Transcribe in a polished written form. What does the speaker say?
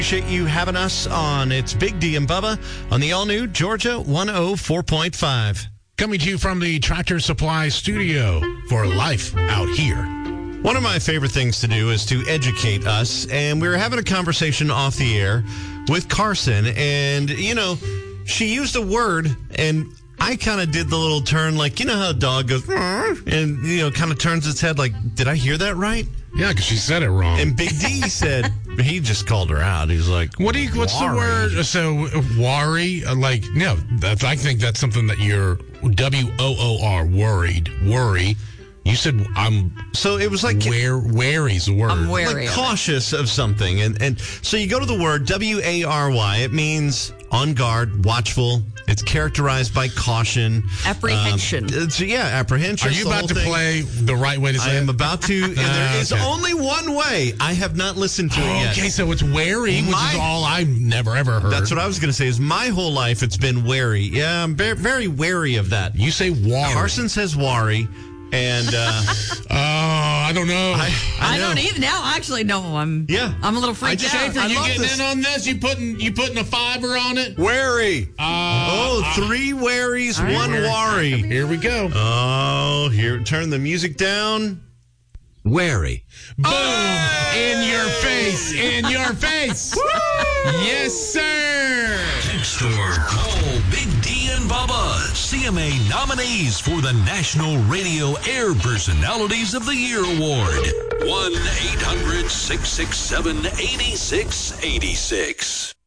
Appreciate you having us on. It's Big D and Bubba on the all-new Georgia 104.5. Coming to you from the Tractor Supply Studio for Life Out Here. One of my favorite things to do is to educate us, and we were having a conversation off the air with Carson, and, you know, she used a word, and I kind of did the little turn, like, you know how a dog goes, and, you know, kind of turns its head like, did I hear that right? Yeah, because she said it wrong. And Big D said, he just called her out. He's like, what's the word? So, worry? No, I think that's something that you're, W-O-O-R, worry. You said so it was like wary's the word. I'm wary, like cautious of something, and so you go to the word W-A-R-Y. It means on guard, watchful. It's characterized by caution, apprehension. Apprehension. Are you about to play the right way to say it? I am about to, and there is only one way. I have not listened to it yet. Okay, so it's wary, which is all I've never ever heard. That's what I was going to say. Is my whole life it's been wary. Yeah, I'm very, very wary of that. You say wary. Carson says wary. And I don't know. I don't even now. Actually, no. I'm a little freaked out. Schaefer, you getting in on this? You putting a fiver on it? Wary. 3 waries, right, 1 worry. Here we go. Oh, here. Turn the music down. Wary. Boom! In your face. In your face. Yes, sir. Text or call Big D and Bubba, CMA nominees for the National Radio Air Personalities of the Year Award. 1-800-667-8686.